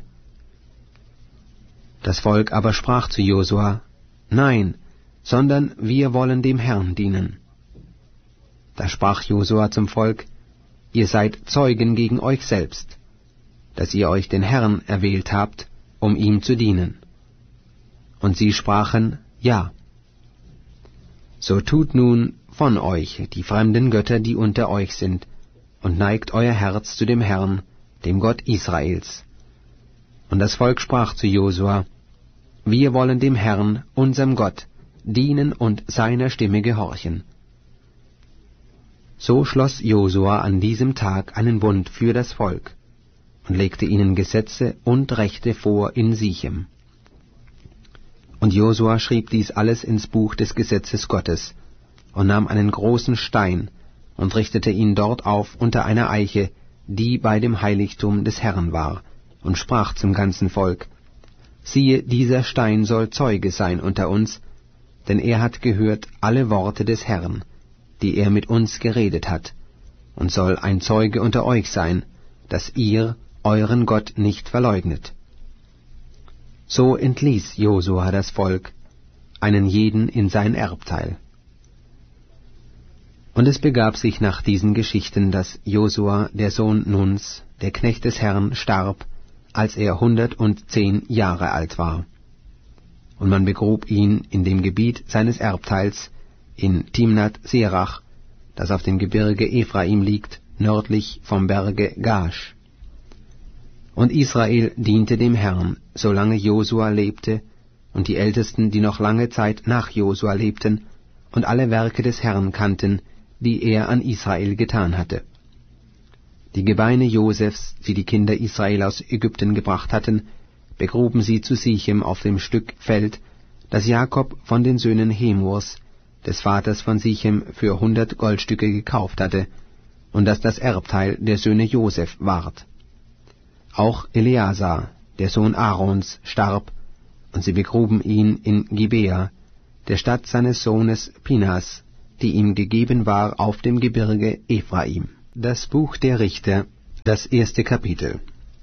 Das Volk aber sprach zu Josua, nein, sondern wir wollen dem Herrn dienen. Da sprach Josua zum Volk, ihr seid Zeugen gegen euch selbst, dass ihr euch den Herrn erwählt habt, um ihm zu dienen. Und sie sprachen, ja. So tut nun von euch die fremden Götter, die unter euch sind, und neigt euer Herz zu dem Herrn, dem Gott Israels. Und das Volk sprach zu Josua, wir wollen dem Herrn, unserem Gott, dienen und seiner Stimme gehorchen. So schloss Josua an diesem Tag einen Bund für das Volk und legte ihnen Gesetze und Rechte vor in Sichem. Und Josua schrieb dies alles ins Buch des Gesetzes Gottes und nahm einen großen Stein und richtete ihn dort auf unter einer Eiche, die bei dem Heiligtum des Herrn war, und sprach zum ganzen Volk, siehe, dieser Stein soll Zeuge sein unter uns, denn er hat gehört alle Worte des Herrn, die er mit uns geredet hat, und soll ein Zeuge unter euch sein, dass ihr euren Gott nicht verleugnet. So entließ Josua das Volk, einen jeden in sein Erbteil. Und es begab sich nach diesen Geschichten, dass Josua, der Sohn Nuns, der Knecht des Herrn, starb, als er hundertzehn Jahre alt war. Und man begrub ihn in dem Gebiet seines Erbteils, in Timnath Serach, das auf dem Gebirge Ephraim liegt, nördlich vom Berge Gash. Und Israel diente dem Herrn, solange Josua lebte, und die Ältesten, die noch lange Zeit nach Josua lebten, und alle Werke des Herrn kannten, die er an Israel getan hatte. Die Gebeine Josefs, die die Kinder Israel aus Ägypten gebracht hatten, begruben sie zu Sichem auf dem Stück Feld, das Jakob von den Söhnen Hemors, des Vaters von Sichem, für hundert Goldstücke gekauft hatte, und das das Erbteil der Söhne Joseph ward. Auch Eleazar, der Sohn Aarons, starb, und sie begruben ihn in Gibea, der Stadt seines Sohnes Pinas, die ihm gegeben war auf dem Gebirge Ephraim. Das Buch der Richter, das erste Kapitel.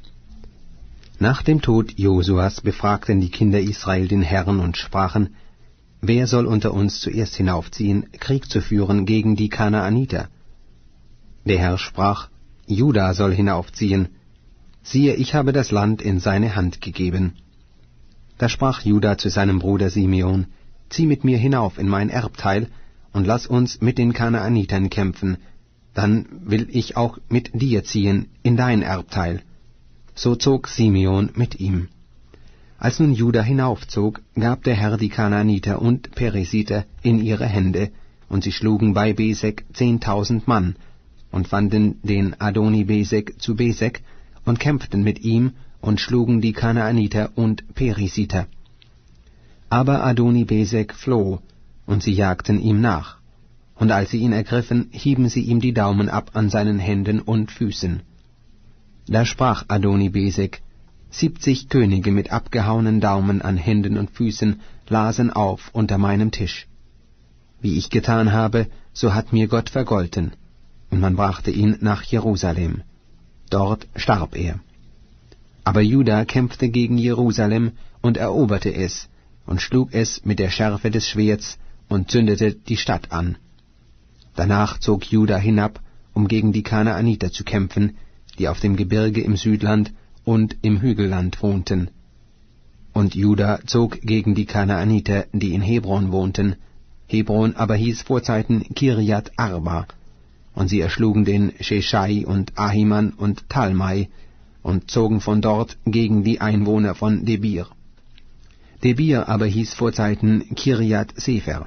Nach dem Tod Josuas befragten die Kinder Israel den Herrn und sprachen: Wer soll unter uns zuerst hinaufziehen, Krieg zu führen gegen die Kanaaniter? Der Herr sprach: Juda soll hinaufziehen. Siehe, ich habe das Land in seine Hand gegeben. Da sprach Juda zu seinem Bruder Simeon: Zieh mit mir hinauf in mein Erbteil und lass uns mit den Kanaanitern kämpfen, dann will ich auch mit dir ziehen in dein Erbteil. So zog Simeon mit ihm. Als nun Juda hinaufzog, gab der Herr die Kanaaniter und Peresiter in ihre Hände, und sie schlugen bei Besek zehntausend Mann, und fanden den Adoni-Besek zu Besek, und kämpften mit ihm, und schlugen die Kanaaniter und Peresiter. Aber Adoni-Besek floh, und sie jagten ihm nach, und als sie ihn ergriffen, hieben sie ihm die Daumen ab an seinen Händen und Füßen. Da sprach Adoni-Besek: Siebzig Könige mit abgehauenen Daumen an Händen und Füßen lasen auf unter meinem Tisch. Wie ich getan habe, so hat mir Gott vergolten. Und man brachte ihn nach Jerusalem. Dort starb er. Aber Juda kämpfte gegen Jerusalem und eroberte es und schlug es mit der Schärfe des Schwerts und zündete die Stadt an. Danach zog Juda hinab, um gegen die Kanaaniter zu kämpfen, die auf dem Gebirge im Südland und im Hügelland wohnten. Und Juda zog gegen die Kanaaniter, die in Hebron wohnten. Hebron aber hieß vorzeiten Kirjat Arba. Und sie erschlugen den Sheshai und Ahiman und Talmai und zogen von dort gegen die Einwohner von Debir. Debir aber hieß vorzeiten Kirjat Sefer.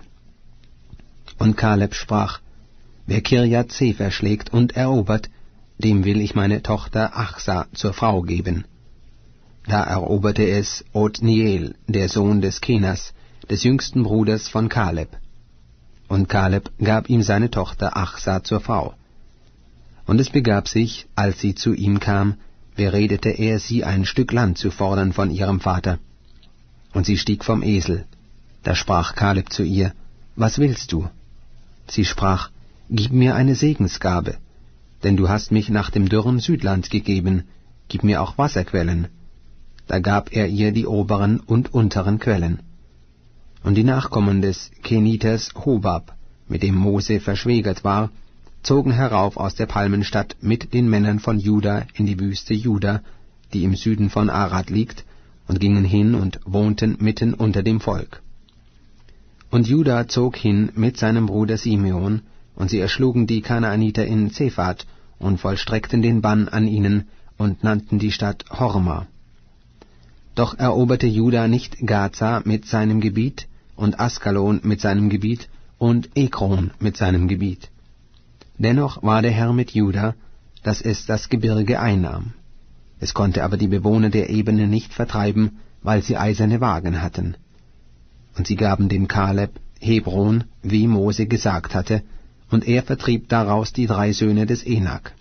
Und Kaleb sprach: Wer Kirjat Sefer schlägt und erobert, dem will ich meine Tochter Achsa zur Frau geben. Da eroberte es Othniel, der Sohn des Kenas, des jüngsten Bruders von Kaleb. Und Kaleb gab ihm seine Tochter Achsa zur Frau. Und es begab sich, als sie zu ihm kam, beredete er sie, ein Stück Land zu fordern von ihrem Vater. Und sie stieg vom Esel. Da sprach Kaleb zu ihr: Was willst du? Sie sprach: Gib mir eine Segensgabe, denn du hast mich nach dem dürren Südland gegeben, gib mir auch Wasserquellen. Da gab er ihr die oberen und unteren Quellen. Und die Nachkommen des Keniters Hobab, mit dem Mose verschwägert war, zogen herauf aus der Palmenstadt mit den Männern von Juda in die Wüste Juda, die im Süden von Arad liegt, und gingen hin und wohnten mitten unter dem Volk. Und Juda zog hin mit seinem Bruder Simeon, und sie erschlugen die Kanaaniter in Zephat und vollstreckten den Bann an ihnen und nannten die Stadt Horma. Doch eroberte Juda nicht Gaza mit seinem Gebiet und Askalon mit seinem Gebiet und Ekron mit seinem Gebiet. Dennoch war der Herr mit Juda, dass es das Gebirge einnahm. Es konnte aber die Bewohner der Ebene nicht vertreiben, weil sie eiserne Wagen hatten. Und sie gaben dem Kaleb Hebron, wie Mose gesagt hatte, und er vertrieb daraus die drei Söhne des Enak.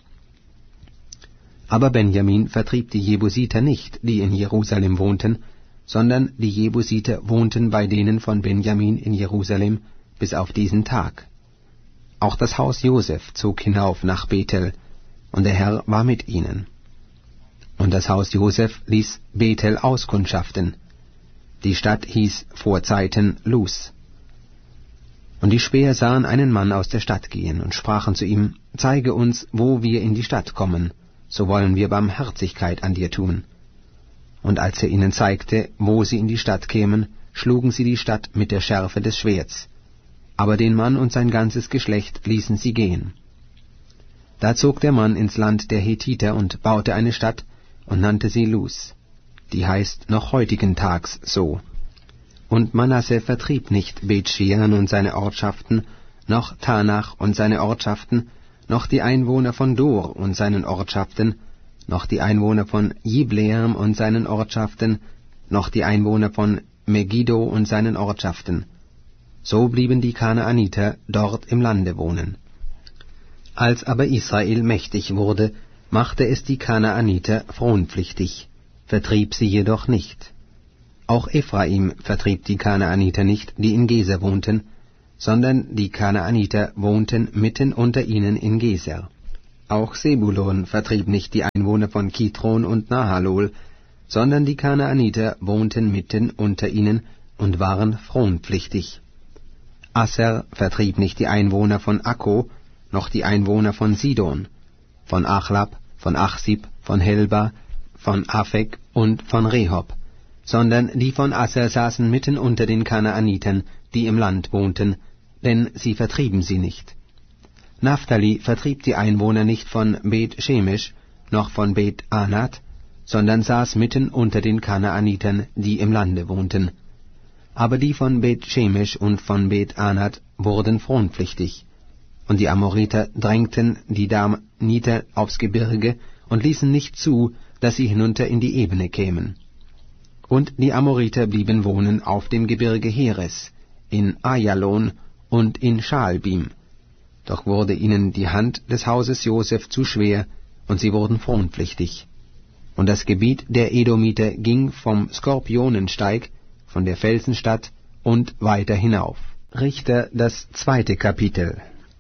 Aber Benjamin vertrieb die Jebusiter nicht, die in Jerusalem wohnten, sondern die Jebusiter wohnten bei denen von Benjamin in Jerusalem bis auf diesen Tag. Auch das Haus Joseph zog hinauf nach Bethel, und der Herr war mit ihnen. Und das Haus Joseph ließ Bethel auskundschaften. Die Stadt hieß vorzeiten Luz. Und die Späher sahen einen Mann aus der Stadt gehen und sprachen zu ihm: Zeige uns, wo wir in die Stadt kommen, so wollen wir Barmherzigkeit an dir tun. Und als er ihnen zeigte, wo sie in die Stadt kämen, schlugen sie die Stadt mit der Schärfe des Schwerts. Aber den Mann und sein ganzes Geschlecht ließen sie gehen. Da zog der Mann ins Land der Hethiter und baute eine Stadt und nannte sie Luz. Die heißt noch heutigen Tags so. Und Manasse vertrieb nicht Bet-Shean und seine Ortschaften, noch Tanach und seine Ortschaften, noch die Einwohner von Dor und seinen Ortschaften, noch die Einwohner von Jibleam und seinen Ortschaften, noch die Einwohner von Megiddo und seinen Ortschaften. So blieben die Kanaaniter dort im Lande wohnen. Als aber Israel mächtig wurde, machte es die Kanaaniter fronpflichtig, vertrieb sie jedoch nicht. Auch Ephraim vertrieb die Kanaaniter nicht, die in Geser wohnten, sondern die Kanaaniter wohnten mitten unter ihnen in Geser. Auch Sebulon vertrieb nicht die Einwohner von Kitron und Nahalol, sondern die Kanaaniter wohnten mitten unter ihnen und waren fronpflichtig. Asser vertrieb nicht die Einwohner von Akko, noch die Einwohner von Sidon, von Achlab, von Achsib, von Helba, von Afek und von Rehob, sondern die von Asser saßen mitten unter den Kanaanitern, die im Land wohnten, denn sie vertrieben sie nicht. Naphtali vertrieb die Einwohner nicht von Bet Shemesh, noch von Bet Anat, sondern saß mitten unter den Kanaanitern, die im Lande wohnten. Aber die von Bet Shemesh und von Bet Anat wurden fronpflichtig, und die Amoriter drängten die Daniter aufs Gebirge und ließen nicht zu, dass sie hinunter in die Ebene kämen. Und die Amoriter blieben wohnen auf dem Gebirge Heres, in Ajalon und in Schaalbim. Doch wurde ihnen die Hand des Hauses Joseph zu schwer, und sie wurden fronpflichtig. Und das Gebiet der Edomiter ging vom Skorpionensteig, von der Felsenstadt und weiter hinauf. Richter, das zweite Kapitel.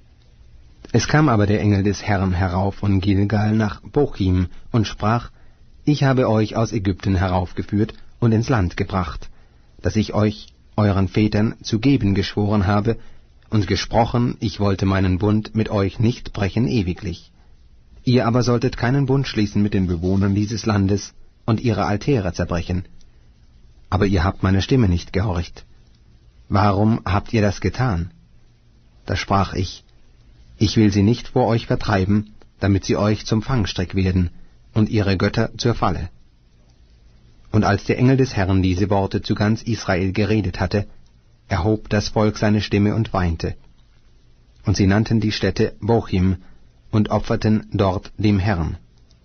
Es kam aber der Engel des Herrn herauf von Gilgal nach Bochim und sprach: Ich habe euch aus Ägypten heraufgeführt und ins Land gebracht, das ich euch euren Vätern zu geben geschworen habe, und gesprochen, ich wollte meinen Bund mit euch nicht brechen ewiglich. Ihr aber solltet keinen Bund schließen mit den Bewohnern dieses Landes und ihre Altäre zerbrechen. Aber ihr habt meine Stimme nicht gehorcht. Warum habt ihr das getan? Da sprach ich: Ich will sie nicht vor euch vertreiben, damit sie euch zum Fangstrick werden und ihre Götter zur Falle. Und als der Engel des Herrn diese Worte zu ganz Israel geredet hatte, erhob das Volk seine Stimme und weinte. Und sie nannten die Stätte Bochim und opferten dort dem Herrn.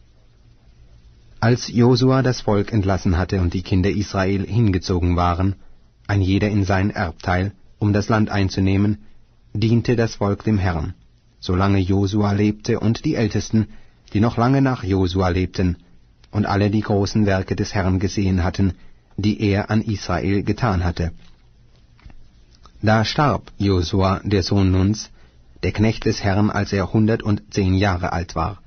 Als Josua das Volk entlassen hatte und die Kinder Israel hingezogen waren, ein jeder in sein Erbteil, um das Land einzunehmen, diente das Volk dem Herrn, solange Josua lebte, und die Ältesten, die noch lange nach Josua lebten, und alle die großen Werke des Herrn gesehen hatten, die er an Israel getan hatte. Da starb Josua, der Sohn Nuns, der Knecht des Herrn, als er hundertzehn Jahre alt war.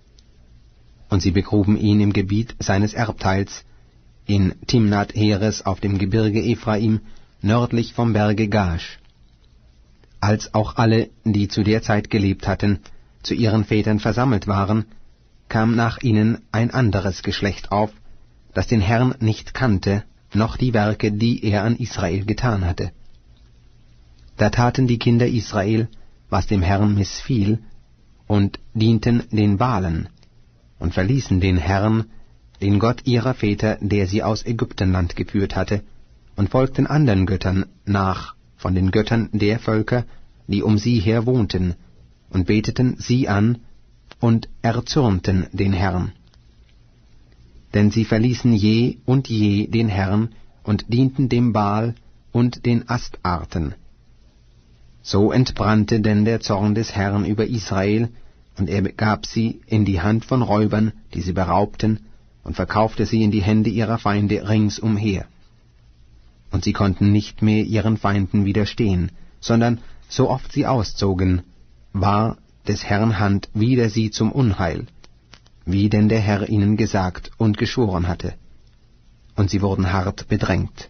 Und sie begruben ihn im Gebiet seines Erbteils, in Timnat Heres auf dem Gebirge Ephraim, nördlich vom Berge Gash. Als auch alle, die zu der Zeit gelebt hatten, zu ihren Vätern versammelt waren, kam nach ihnen ein anderes Geschlecht auf, das den Herrn nicht kannte, noch die Werke, die er an Israel getan hatte. Da taten die Kinder Israel, was dem Herrn missfiel, und dienten den Baalen, und verließen den Herrn, den Gott ihrer Väter, der sie aus Ägyptenland geführt hatte, und folgten anderen Göttern nach, von den Göttern der Völker, die um sie her wohnten, und beteten sie an, und erzürnten den Herrn. Denn sie verließen je und je den Herrn, und dienten dem Baal und den Astarten. So entbrannte denn der Zorn des Herrn über Israel, und er gab sie in die Hand von Räubern, die sie beraubten, und verkaufte sie in die Hände ihrer Feinde ringsumher. Und sie konnten nicht mehr ihren Feinden widerstehen, sondern so oft sie auszogen, war des Herrn Hand wider sie zum Unheil, wie denn der Herr ihnen gesagt und geschworen hatte. Und sie wurden hart bedrängt.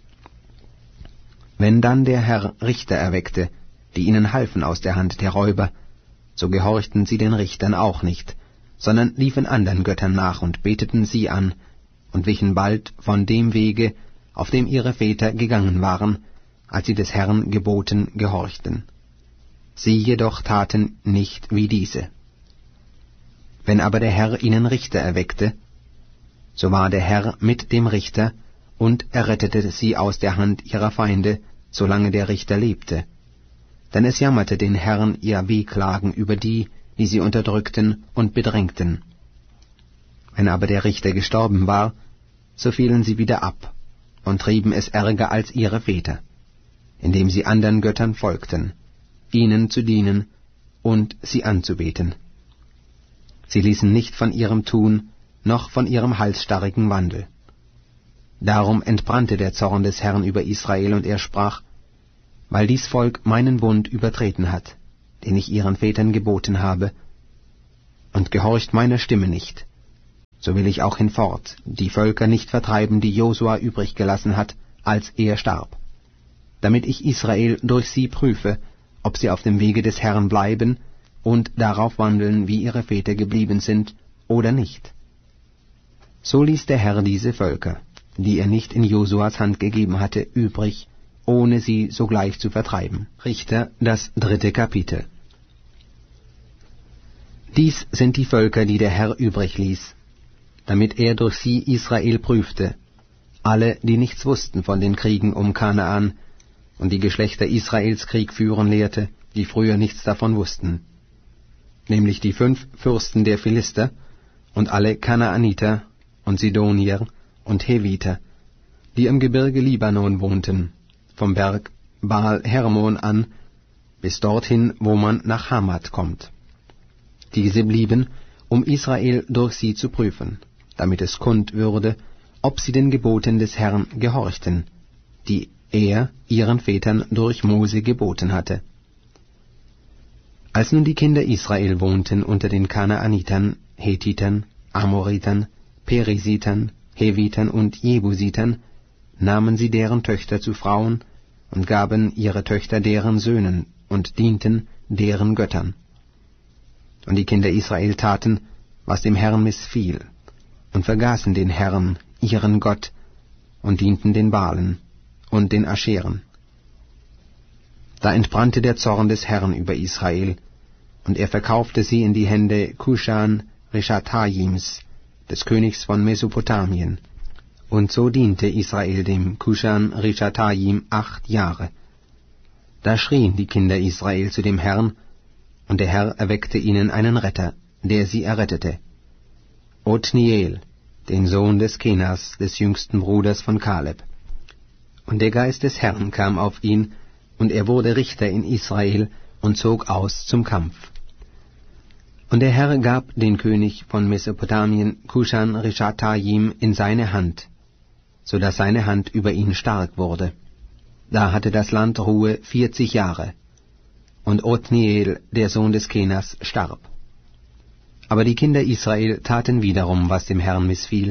Wenn dann der Herr Richter erweckte, die ihnen halfen aus der Hand der Räuber, so gehorchten sie den Richtern auch nicht, sondern liefen andern Göttern nach und beteten sie an, und wichen bald von dem Wege, auf dem ihre Väter gegangen waren, als sie des Herrn Geboten gehorchten. Sie jedoch taten nicht wie diese. Wenn aber der Herr ihnen Richter erweckte, so war der Herr mit dem Richter und errettete sie aus der Hand ihrer Feinde, solange der Richter lebte. Denn es jammerte den Herrn ihr Wehklagen über die, die sie unterdrückten und bedrängten. Wenn aber der Richter gestorben war, so fielen sie wieder ab und trieben es ärger als ihre Väter, indem sie andern Göttern folgten, ihnen zu dienen und sie anzubeten. Sie ließen nicht von ihrem Tun, noch von ihrem halsstarrigen Wandel. Darum entbrannte der Zorn des Herrn über Israel, und er sprach: Weil dies Volk meinen Bund übertreten hat, den ich ihren Vätern geboten habe, und gehorcht meiner Stimme nicht, so will ich auch hinfort die Völker nicht vertreiben, die Josua übrig gelassen hat, als er starb, damit ich Israel durch sie prüfe, ob sie auf dem Wege des Herrn bleiben und darauf wandeln, wie ihre Väter geblieben sind, oder nicht. So ließ der Herr diese Völker, die er nicht in Josuas Hand gegeben hatte, übrig, ohne sie sogleich zu vertreiben. Richter, das dritte Kapitel. Dies sind die Völker, die der Herr übrig ließ, damit er durch sie Israel prüfte, alle, die nichts wussten von den Kriegen um Kanaan, und die Geschlechter Israels Krieg führen lehrte, die früher nichts davon wussten, nämlich die fünf Fürsten der Philister und alle Kanaaniter und Sidonier und Heviter, die am Gebirge Libanon wohnten, vom Berg Baal Hermon an bis dorthin, wo man nach Hamat kommt. Diese blieben, um Israel durch sie zu prüfen, damit es kund würde, ob sie den Geboten des Herrn gehorchten, die er ihren Vätern durch Mose geboten hatte. Als nun die Kinder Israel wohnten unter den Kanaanitern, Hethitern, Amoritern, Perisitern, Hevitern und Jebusitern, nahmen sie deren Töchter zu Frauen und gaben ihre Töchter deren Söhnen und dienten deren Göttern. Und die Kinder Israel taten, was dem Herrn missfiel, und vergaßen den Herrn, ihren Gott, und dienten den Baalen und den Ascheren. Da entbrannte der Zorn des Herrn über Israel, und er verkaufte sie in die Hände Kushan Rishataims, des Königs von Mesopotamien. Und so diente Israel dem Kushan Rishataim acht Jahre. Da schrien die Kinder Israel zu dem Herrn, und der Herr erweckte ihnen einen Retter, der sie errettete, Othniel, den Sohn des Kenas, des jüngsten Bruders von Kaleb. Und der Geist des Herrn kam auf ihn, und er wurde Richter in Israel und zog aus zum Kampf. Und der Herr gab den König von Mesopotamien, Kushan Rishathaim, in seine Hand, so dass seine Hand über ihn stark wurde. Da hatte das Land Ruhe vierzig Jahre, und Othniel, der Sohn des Kenas, starb. Aber die Kinder Israel taten wiederum, was dem Herrn missfiel.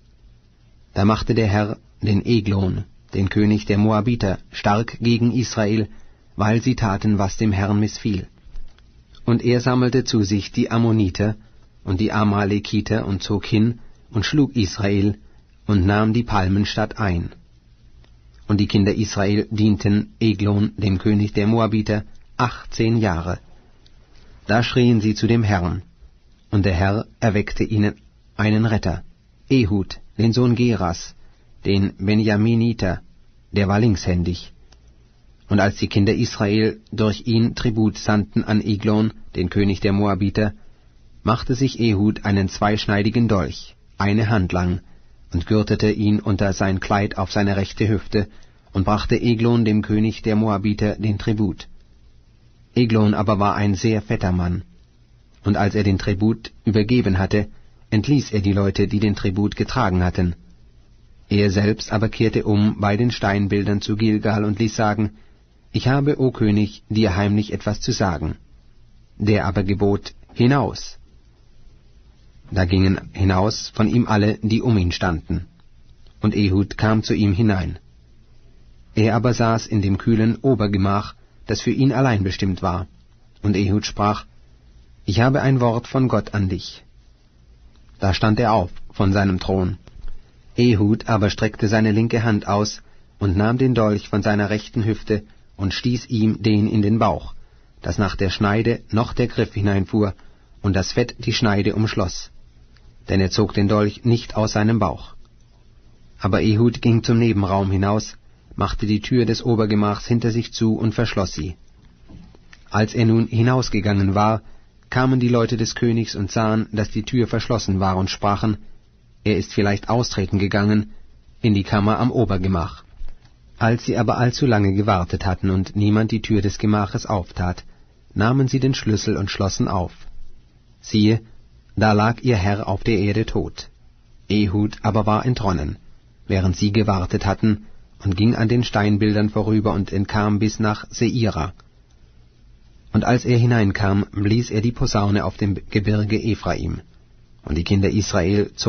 Da machte der Herr den Eglon, den König der Moabiter, stark gegen Israel, weil sie taten, was dem Herrn missfiel. Und er sammelte zu sich die Ammoniter und die Amalekiter und zog hin und schlug Israel und nahm die Palmenstadt ein. Und die Kinder Israel dienten Eglon, dem König der Moabiter, achtzehn Jahre. Da schrien sie zu dem Herrn, und der Herr erweckte ihnen einen Retter, Ehud, den Sohn Geras, den Benjaminiter, der war linkshändig. Und als die Kinder Israel durch ihn Tribut sandten an Eglon, den König der Moabiter, machte sich Ehud einen zweischneidigen Dolch, eine Hand lang, und gürtete ihn unter sein Kleid auf seine rechte Hüfte, und brachte Eglon dem König der Moabiter den Tribut. Eglon aber war ein sehr fetter Mann, und als er den Tribut übergeben hatte, entließ er die Leute, die den Tribut getragen hatten. Er selbst aber kehrte um bei den Steinbildern zu Gilgal und ließ sagen: Ich habe, o König, dir heimlich etwas zu sagen. Der aber gebot: Hinaus. Da gingen hinaus von ihm alle, die um ihn standen. Und Ehud kam zu ihm hinein. Er aber saß in dem kühlen Obergemach, das für ihn allein bestimmt war. Und Ehud sprach: Ich habe ein Wort von Gott an dich. Da stand er auf von seinem Thron. Ehud aber streckte seine linke Hand aus und nahm den Dolch von seiner rechten Hüfte und stieß ihm den in den Bauch, dass nach der Schneide noch der Griff hineinfuhr und das Fett die Schneide umschloss. Denn er zog den Dolch nicht aus seinem Bauch. Aber Ehud ging zum Nebenraum hinaus, machte die Tür des Obergemachs hinter sich zu und verschloss sie. Als er nun hinausgegangen war, kamen die Leute des Königs und sahen, dass die Tür verschlossen war, und sprachen: Er ist vielleicht austreten gegangen in die Kammer am Obergemach. Als sie aber allzu lange gewartet hatten und niemand die Tür des Gemaches auftat, nahmen sie den Schlüssel und schlossen auf. Siehe, da lag ihr Herr auf der Erde tot. Ehud aber war entronnen, während sie gewartet hatten, und ging an den Steinbildern vorüber und entkam bis nach Seira. Und als er hineinkam, blies er die Posaune auf dem Gebirge Ephraim. Und die Kinder Israel zogen